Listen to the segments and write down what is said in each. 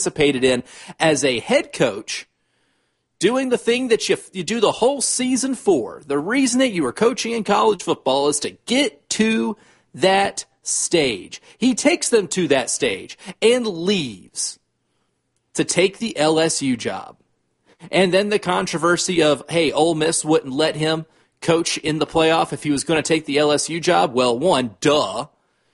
participated in as a head coach, doing the thing that you do the whole season for. The reason that you are coaching in college football is to get to that stage. He takes them to that stage and leaves to take the LSU job. And then the controversy of, hey, Ole Miss wouldn't let him coach in the playoff if he was going to take the LSU job. Well, one, duh.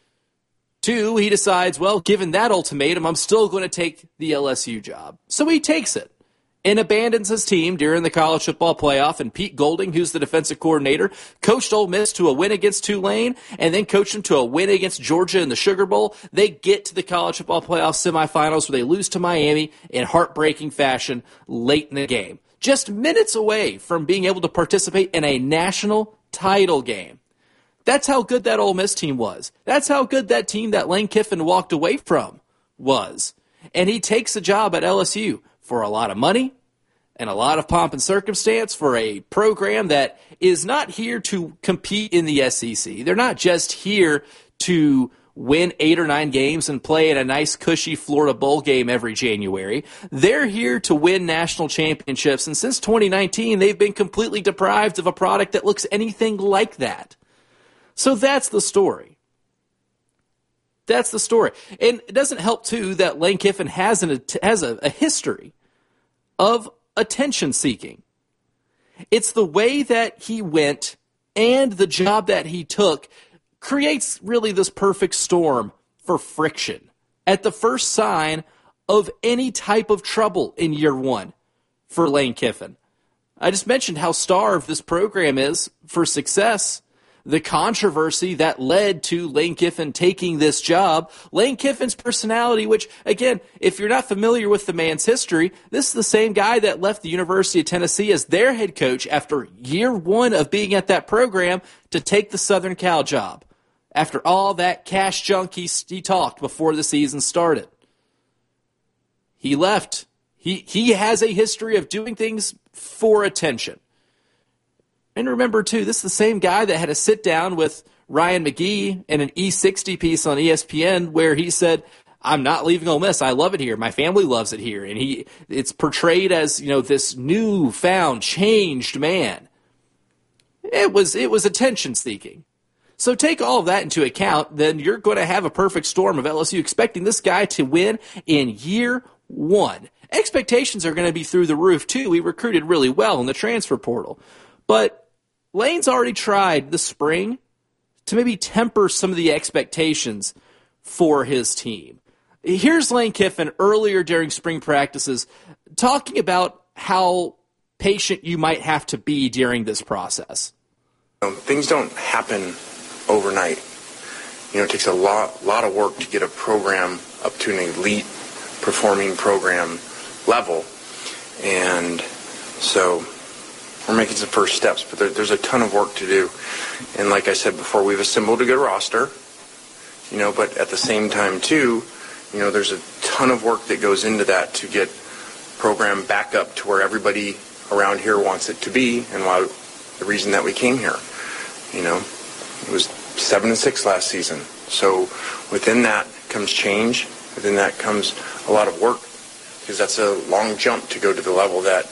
Two, he decides, well, given that ultimatum, I'm still going to take the LSU job. So he takes it and abandons his team during the college football playoff. And Pete Golding, who's the defensive coordinator, coached Ole Miss to a win against Tulane and then coached them to a win against Georgia in the Sugar Bowl. They get to the college football playoff semifinals where they lose to Miami in heartbreaking fashion late in the game. Just minutes away from being able to participate in a national title game. That's how good that Ole Miss team was. That's how good that team that Lane Kiffin walked away from was. And he takes a job at LSU for a lot of money and a lot of pomp and circumstance for a program that is not here to compete in the SEC. They're not just here to win 8 or 9 games and play in a nice, cushy Florida Bowl game every January. They're here to win national championships, and since 2019, they've been completely deprived of a product that looks anything like that. So that's the story. That's the story. And it doesn't help, too, that Lane Kiffin has a history of attention-seeking. It's the way that he went and the job that he took creates really this perfect storm for friction at the first sign of any type of trouble in year one for Lane Kiffin. I just mentioned how starved this program is for success. The controversy that led to Lane Kiffin taking this job, Lane Kiffin's personality, which, again, if you're not familiar with the man's history, this is the same guy that left the University of Tennessee as their head coach after year one of being at that program to take the Southern Cal job. After all that cash junk he talked before the season started. He left. He has a history of doing things for attention. And remember, too, this is the same guy that had a sit-down with Ryan McGee in an E60 piece on ESPN where he said, I'm not leaving Ole Miss. I love it here. My family loves it here. And it's portrayed as, this newfound, changed man. It was attention-seeking. So take all of that into account, then you're going to have a perfect storm of LSU expecting this guy to win in year one. Expectations are going to be through the roof, too. We recruited really well in the transfer portal. But Lane's already tried this spring to maybe temper some of the expectations for his team. Here's Lane Kiffin earlier during spring practices talking about how patient you might have to be during this process. Things don't happen overnight. It takes a lot of work to get a program up to an elite performing program level. And so we're making some first steps, but there's a ton of work to do. And like I said before, we've assembled a good roster, but at the same time too, there's a ton of work that goes into that to get program back up to where everybody around here wants it to be and why the reason that we came here. It was 7-6 last season. So within that comes change. Within that comes a lot of work because that's a long jump to go to the level that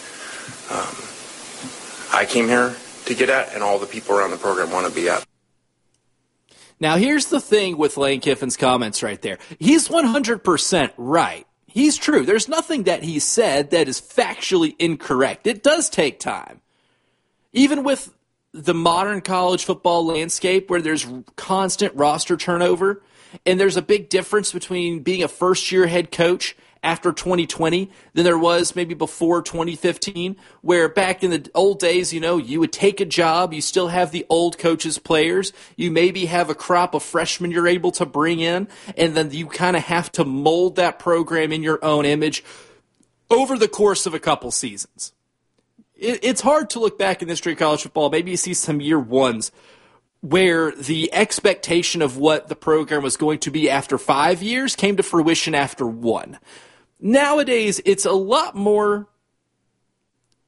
I came here to get at and all the people around the program want to be at. Now, here's the thing with Lane Kiffin's comments right there. He's 100% right. He's true. There's nothing that he said that is factually incorrect. It does take time. Even with the modern college football landscape where there's constant roster turnover, and there's a big difference between being a first-year head coach after 2020 than there was maybe before 2015, where back in the old days, you would take a job, you still have the old coaches' players, you maybe have a crop of freshmen you're able to bring in, and then you kind of have to mold that program in your own image over the course of a couple seasons. It's hard to look back in the history of college football. Maybe you see some year ones where the expectation of what the program was going to be after 5 years came to fruition after 1. Nowadays, it's a lot more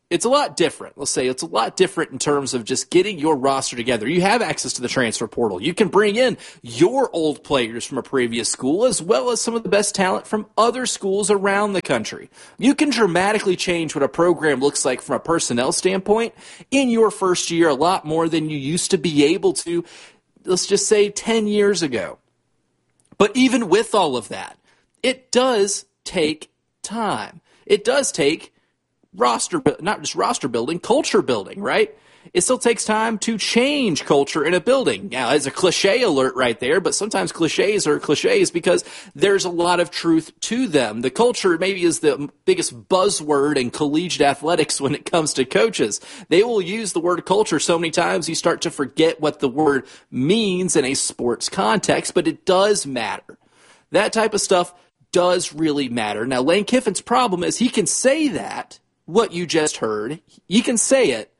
it's a lot different. Let's say it's a lot different in terms of just getting your roster together. You have access to the transfer portal. You can bring in your old players from a previous school as well as some of the best talent from other schools around the country. You can dramatically change what a program looks like from a personnel standpoint in your first year a lot more than you used to be able to, let's just say, 10 years ago. But even with all of that, it does take time. It does take not just roster building, culture building, right? It still takes time to change culture in a building. Now, it's a cliche alert right there, but sometimes cliches are cliches because there's a lot of truth to them. The culture maybe is the biggest buzzword in collegiate athletics when it comes to coaches. They will use the word culture so many times you start to forget what the word means in a sports context, but it does matter. That type of stuff does really matter. Now, Lane Kiffin's problem is he can say that, what you just heard. He can say it,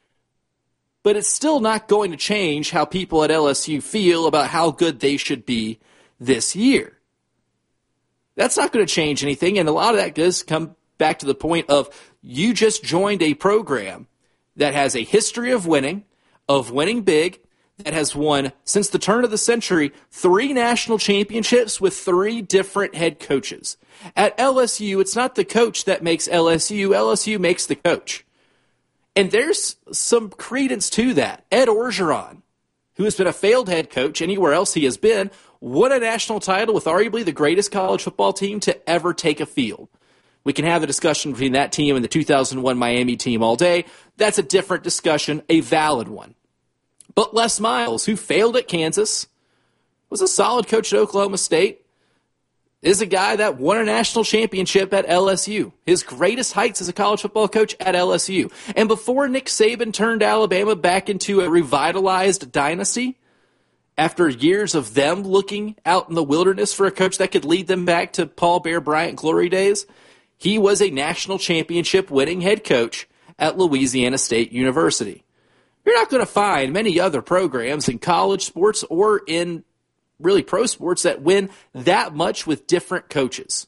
but it's still not going to change how people at LSU feel about how good they should be this year. That's not going to change anything, and a lot of that does come back to the point of you just joined a program that has a history of winning big, that has won, since the turn of the century, 3 national championships with 3 different head coaches. At LSU, it's not the coach that makes LSU. LSU makes the coach. And there's some credence to that. Ed Orgeron, who has been a failed head coach anywhere else he has been, won a national title with arguably the greatest college football team to ever take a field. We can have a discussion between that team and the 2001 Miami team all day. That's a different discussion, a valid one. But Les Miles, who failed at Kansas, was a solid coach at Oklahoma State, is a guy that won a national championship at LSU. His greatest heights as a college football coach at LSU. And before Nick Saban turned Alabama back into a revitalized dynasty, after years of them looking out in the wilderness for a coach that could lead them back to Paul Bear Bryant glory days, he was a national championship winning head coach at Louisiana State University. You're not going to find many other programs in college sports or in really pro sports that win that much with different coaches.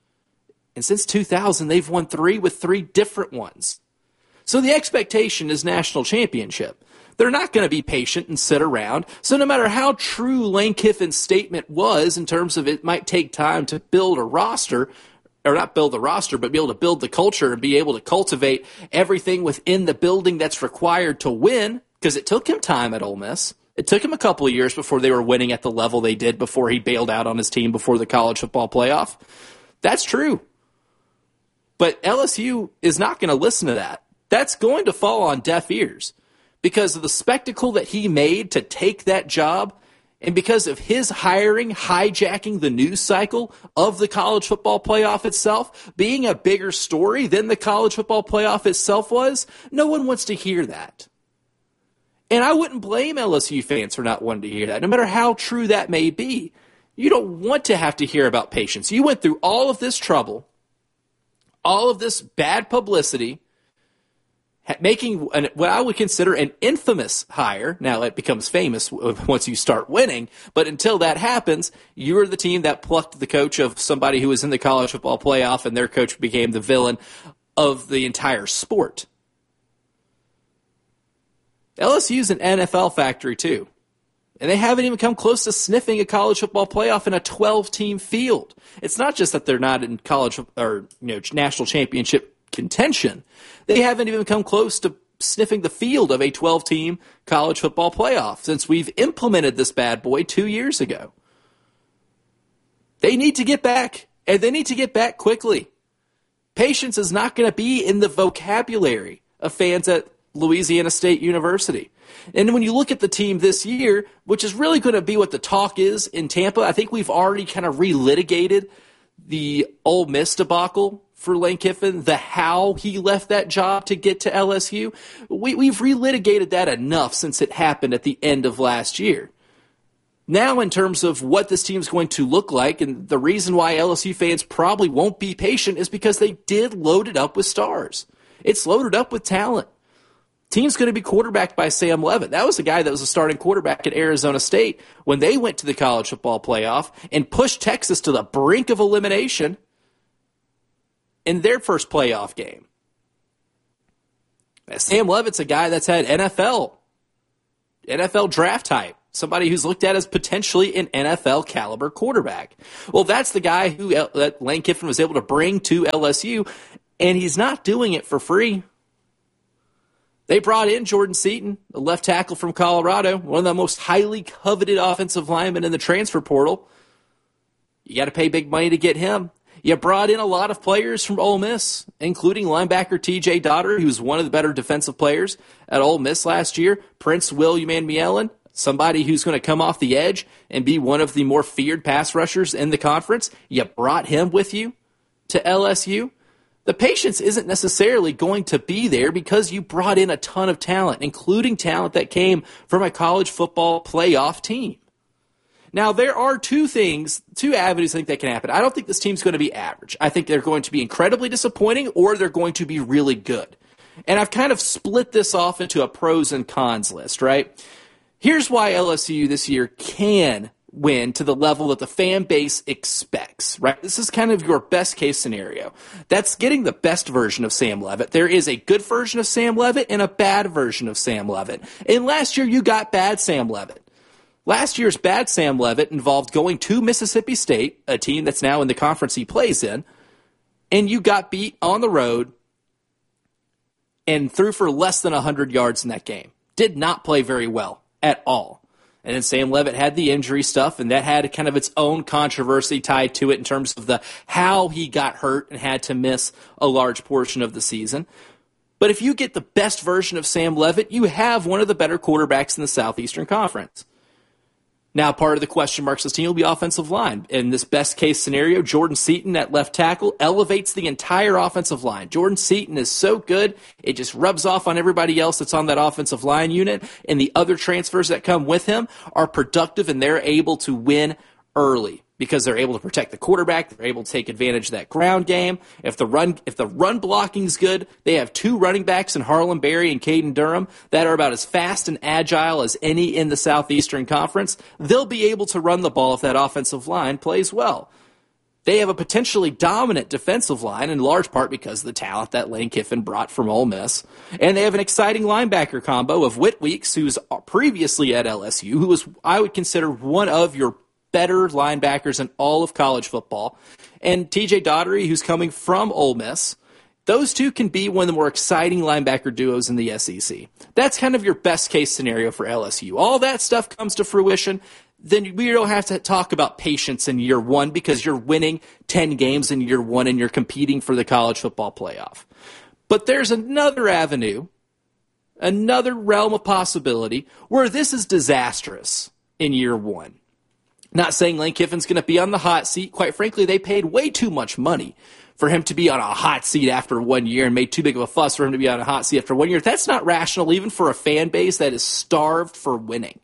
And since 2000, they've won 3 with 3 different ones. So the expectation is national championship. They're not going to be patient and sit around. So no matter how true Lane Kiffin's statement was in terms of it might take time to build a roster, or not build the roster, but be able to build the culture and be able to cultivate everything within the building that's required to win, because it took him time at Ole Miss. It took him a couple of years before they were winning at the level they did before he bailed out on his team before the college football playoff. That's true. But LSU is not going to listen to that. That's going to fall on deaf ears because of the spectacle that he made to take that job. And because of his hiring, hijacking the news cycle of the college football playoff itself, being a bigger story than the college football playoff itself was, no one wants to hear that. And I wouldn't blame LSU fans for not wanting to hear that, no matter how true that may be. You don't want to have to hear about patience. You went through all of this trouble, all of this bad publicity, making what I would consider an infamous hire. Now, it becomes famous once you start winning, but until that happens, you're the team that plucked the coach of somebody who was in the college football playoff, and their coach became the villain of the entire sport. LSU's an NFL factory, too, and they haven't even come close to sniffing a college football playoff in a 12-team field. It's not just that they're not in college or national championship contention. They haven't even come close to sniffing the field of a 12-team college football playoff since we've implemented this bad boy 2 years ago. They need to get back, and they need to get back quickly. Patience is not going to be in the vocabulary of fans at Louisiana State University. And when you look at the team this year, which is really going to be what the talk is in Tampa, I think we've already kind of relitigated the Ole Miss debacle for Lane Kiffin, the how he left that job to get to LSU. We've relitigated that enough since it happened at the end of last year. Now, in terms of what this team's going to look like, and the reason why LSU fans probably won't be patient is because they did load it up with stars. It's loaded up with talent. Team's going to be quarterbacked by Sam Leavitt. That was the guy that was a starting quarterback at Arizona State when they went to the college football playoff and pushed Texas to the brink of elimination in their first playoff game. Sam Leavitt's a guy that's had NFL draft type, somebody who's looked at as potentially an NFL caliber quarterback. Well, that's the guy that Lane Kiffin was able to bring to LSU, and he's not doing it for free. They brought in Jordan Seaton, a left tackle from Colorado, one of the most highly coveted offensive linemen in the transfer portal. You got to pay big money to get him. You brought in a lot of players from Ole Miss, including linebacker TJ Daugherty, who's one of the better defensive players at Ole Miss last year. Prince William, somebody who's going to come off the edge and be one of the more feared pass rushers in the conference. You brought him with you to LSU. The patience isn't necessarily going to be there because you brought in a ton of talent, including talent that came from a college football playoff team. Now, there are two avenues I think that can happen. I don't think this team's going to be average. I think they're going to be incredibly disappointing or they're going to be really good. And I've kind of split this off into a pros and cons list, right? Here's why LSU this year can win to the level that the fan base expects, right? This is kind of your best case scenario. That's getting the best version of Sam Leavitt. There is a good version of Sam Leavitt and a bad version of Sam Leavitt. And last year you got bad Sam Leavitt. Last year's bad Sam Leavitt involved going to Mississippi State, a team that's now in the conference he plays in, and you got beat on the road and threw for less than 100 yards in that game. Did not play very well at all. And then Sam Leavitt had the injury stuff, and that had kind of its own controversy tied to it in terms of how he got hurt and had to miss a large portion of the season. But if you get the best version of Sam Leavitt, you have one of the better quarterbacks in the Southeastern Conference. Now, part of the question marks this team will be offensive line. In this best-case scenario, Jordan Seaton at left tackle elevates the entire offensive line. Jordan Seaton is so good, it just rubs off on everybody else that's on that offensive line unit, and the other transfers that come with him are productive, and they're able to win early because they're able to protect the quarterback. They're able to take advantage of that ground game. If the run blocking is good, they have two running backs in Harlem Berry and Caden Durham that are about as fast and agile as any in the Southeastern Conference. They'll be able to run the ball if that offensive line plays well. They have a potentially dominant defensive line, in large part because of the talent that Lane Kiffin brought from Ole Miss. And they have an exciting linebacker combo of Whit Weeks, who's previously at LSU, who was, I would consider, one of your better linebackers in all of college football, and TJ Daugherty, who's coming from Ole Miss. Those two can be one of the more exciting linebacker duos in the SEC. That's kind of your best case scenario for LSU. All that stuff comes to fruition, then we don't have to talk about patience in year one because you're winning 10 games in year one and you're competing for the college football playoff. But there's another avenue, another realm of possibility where this is disastrous in year one. Not saying Lane Kiffin's going to be on the hot seat. Quite frankly, they paid way too much money for him to be on a hot seat after 1 year and made too big of a fuss for him to be on a hot seat after 1 year. That's not rational even for a fan base that is starved for winning.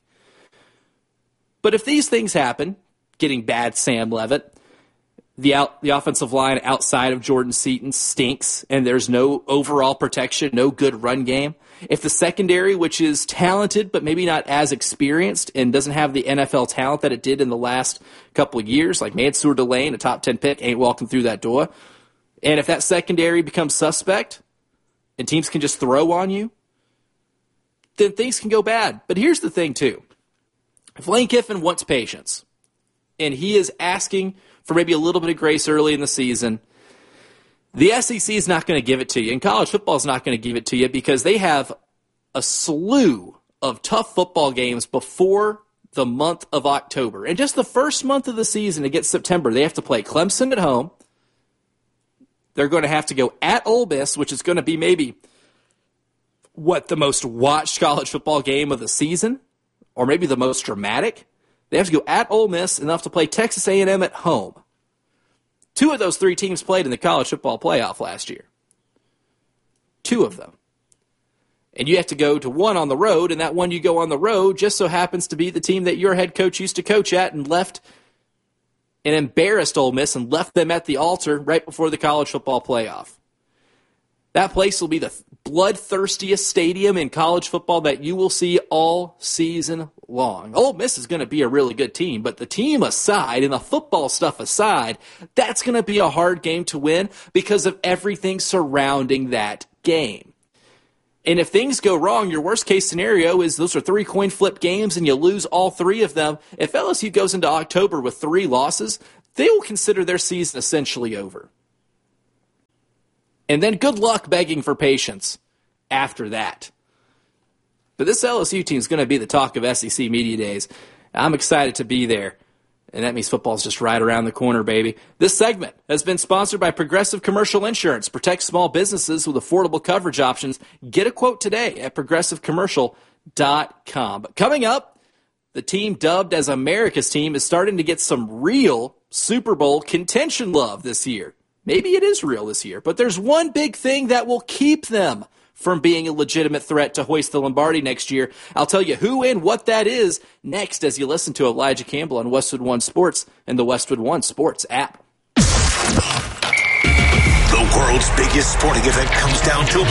But if these things happen, getting bad Sam Leavitt, the offensive line outside of Jordan Seaton stinks, and there's no overall protection, no good run game. If the secondary, which is talented but maybe not as experienced and doesn't have the NFL talent that it did in the last couple of years, like Mansour Delane, a top 10 pick, ain't walking through that door. And if that secondary becomes suspect and teams can just throw on you, then things can go bad. But here's the thing, too. If Lane Kiffin wants patience, and he is asking for maybe a little bit of grace early in the season, the SEC is not going to give it to you, and college football is not going to give it to you because they have a slew of tough football games before the month of October. And just the first month of the season against September, they have to play Clemson at home. They're going to have to go at Ole Miss, which is going to be maybe, the most watched college football game of the season, or maybe the most dramatic. They have to go at Ole Miss, and they'll have to play Texas A&M at home. 2 of those 3 teams played in the college football playoff last year. 2 of them. And you have to go to one on the road, and that one you go on the road just so happens to be the team that your head coach used to coach at and left and embarrassed Ole Miss and left them at the altar right before the college football playoff. That place will be the bloodthirstiest stadium in college football that you will see all season long. Ole Miss is going to be a really good team, but the team aside and the football stuff aside, that's going to be a hard game to win because of everything surrounding that game. And if things go wrong, your worst case scenario is those are 3 coin flip games and you lose all 3 of them. If LSU goes into October with 3 losses, they will consider their season essentially over. And then good luck begging for patience after that. But this LSU team is going to be the talk of SEC Media Days. I'm excited to be there. And that means football's just right around the corner, baby. This segment has been sponsored by Progressive Commercial Insurance. Protect small businesses with affordable coverage options. Get a quote today at progressivecommercial.com. But coming up, the team dubbed as America's team is starting to get some real Super Bowl contention love this year. Maybe it is real this year, but there's one big thing that will keep them from being a legitimate threat to hoist the Lombardi next year. I'll tell you who and what that is next as you listen to Elijah Campbell on Westwood One Sports and the Westwood One Sports app. The world's biggest sporting event comes down to